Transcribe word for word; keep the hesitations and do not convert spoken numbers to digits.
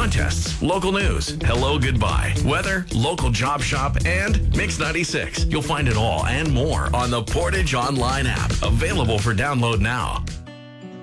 contests, local news, hello, goodbye, weather, local job shop, and Mix ninety-six. You'll find it all and more on the Portage Online app, available for download now.